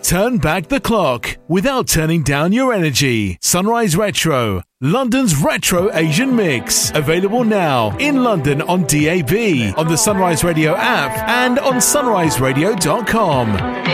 Turn back the clock without turning down your energy. Sunrise Retro, London's retro Asian mix. Available now in London on DAB, on the Sunrise Radio app and on sunriseradio.com.